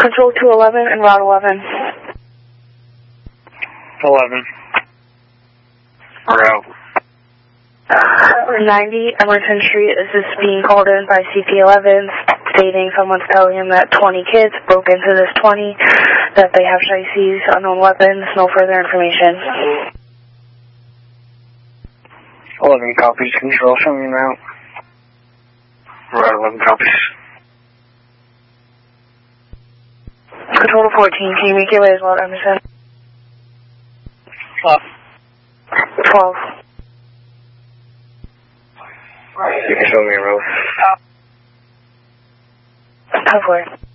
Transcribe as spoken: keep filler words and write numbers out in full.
Control two eleven and Route eleven. eleven. Route. ninety Emerson Street. This is being called in by C P eleven, stating someone's telling him that twenty kids broke into this twenty, that they have shices, unknown weapons, no further information. eleven copies, control, show me route. Route eleven copies. Control to fourteen, can you make your way as well, Emerson? twelve. twelve. You can show me a route. Go for it.